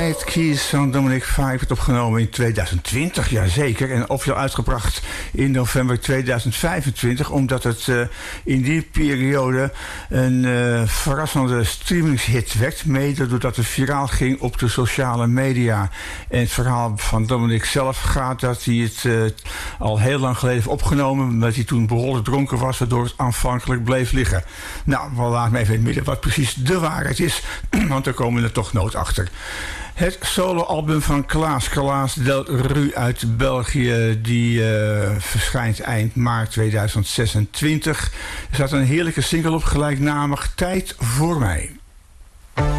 Quiet Keys van Dominic Five werd opgenomen in 2020, jazeker. En officieel uitgebracht in november 2025. Omdat het in die periode een verrassende streamingshit werd. Mede doordat het viraal ging op de sociale media. En het verhaal van Dominic zelf gaat dat hij het al heel lang geleden heeft opgenomen. Omdat hij toen behoorlijk dronken was, waardoor het aanvankelijk bleef liggen. Nou, we laten me even in het midden wat precies de waarheid is. Want daar komen we er toch nooit achter. Het soloalbum van Klaas Del Ru uit België, die verschijnt eind maart 2026. Er staat een heerlijke single op, gelijknamig Tijd voor mij.